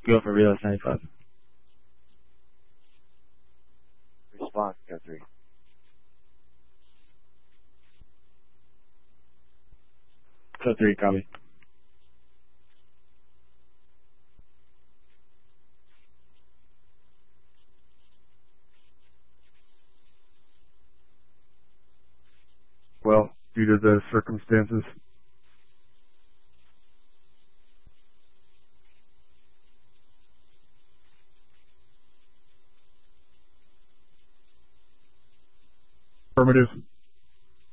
Go for Realize 95. Response, code 3. Code 3, copy. Well, due to the circumstances. Affirmative.